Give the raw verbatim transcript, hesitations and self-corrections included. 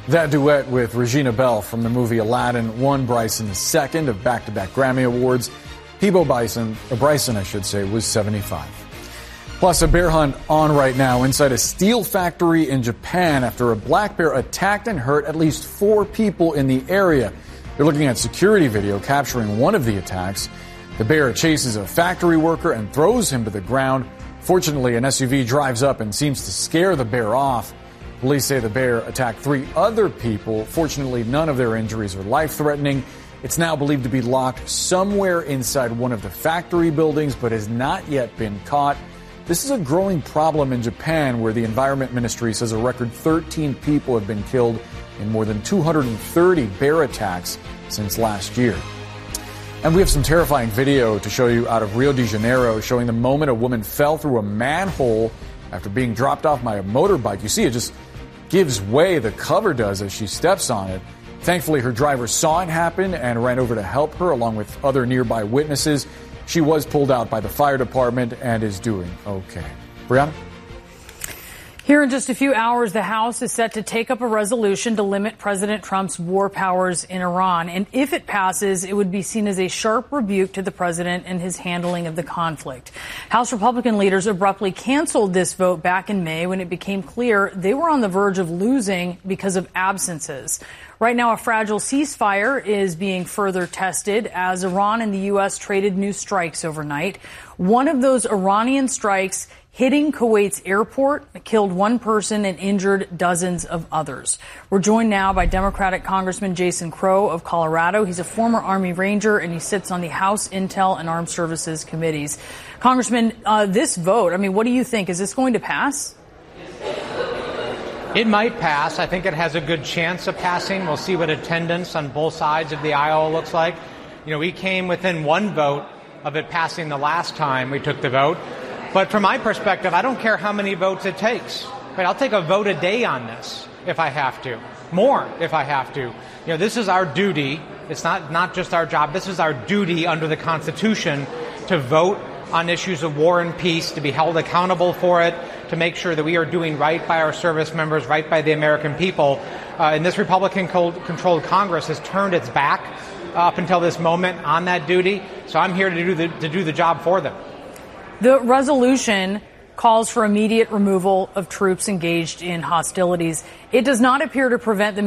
That duet with Regina Bell from the movie Aladdin won Bryson the second of back-to-back Grammy Awards. Peabo Bryson, or Bryson, I should say, was seventy-five. Plus, a bear hunt on right now inside a steel factory in Japan after a black bear attacked and hurt at least four people in the area. They're looking at security video capturing one of the attacks. The bear chases a factory worker and throws him to the ground. Fortunately, an S U V drives up and seems to scare the bear off. Police say the bear attacked three other people. Fortunately, none of their injuries are life-threatening. It's now believed to be locked somewhere inside one of the factory buildings, but has not yet been caught. This is a growing problem in Japan, where the Environment Ministry says a record thirteen people have been killed in more than two hundred thirty bear attacks since last year. And we have some terrifying video to show you out of Rio de Janeiro, showing the moment a woman fell through a manhole after being dropped off by a motorbike. You see, it just gives way, the cover does, as she steps on it. Thankfully, her driver saw it happen and ran over to help her, along with other nearby witnesses. She was pulled out by the fire department and is doing okay. Brianna? Here in just a few hours, the House is set to take up a resolution to limit President Trump's war powers in Iran. And if it passes, it would be seen as a sharp rebuke to the president and his handling of the conflict. House Republican leaders abruptly canceled this vote back in May when it became clear they were on the verge of losing because of absences. Right now, a fragile ceasefire is being further tested as Iran and the U S traded new strikes overnight. One of those Iranian strikes hitting Kuwait's airport killed one person and injured dozens of others. We're joined now by Democratic Congressman Jason Crow of Colorado. He's a former Army Ranger, and he sits on the House Intel and Armed Services Committees. Congressman, uh, this vote, I mean, what do you think? Is this going to pass? It might pass. I think it has a good chance of passing. We'll see what attendance on both sides of the aisle looks like. You know, we came within one vote of it passing the last time we took the vote. But from my perspective, I don't care how many votes it takes. Right? I'll take a vote a day on this if I have to. More if I have to. You know, this is our duty. It's not, not just our job. This is our duty under the Constitution to vote on issues of war and peace, to be held accountable for it, to make sure that we are doing right by our service members, right by the American people. Uh, and this Republican-controlled Congress has turned its back uh, up until this moment on that duty. So I'm here to do the, to do the job for them. The resolution calls for immediate removal of troops engaged in hostilities. It does not appear to prevent the